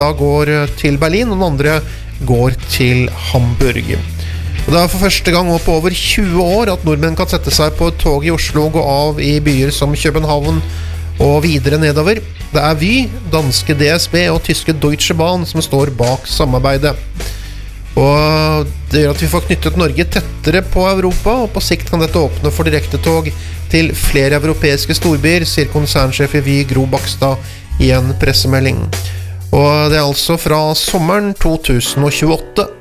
går til Berlin, og den andre går til Hamburg. Og det for første gang på over 20 år at nordmenn kan sette seg på et tog i Oslo og gå av i byer som København og videre nedover. Det Vy, danske DSB og tyske Deutsche Bahn som står bak samarbeidet. Og det gjør at vi får knyttet Norge tettere på Europa, og på sikt kan dette åpne for direktetog til flere europeiske storbyer, sier konsernsjef i Vy Gro Bakstad i en pressemelding. Og det altså fra sommeren 2028.